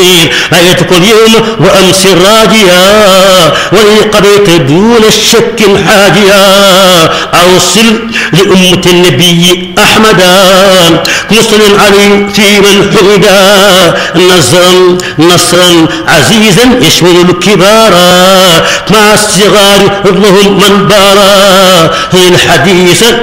رأيتك اليوم وأمس راجيا ولقبيت دون الشك حاجيا أوصل لأمة النبي أحمدا مسلم علي في من حمدا نصرا عزيزا يشمل الكبار مع الصغار لهم من بارا الحديث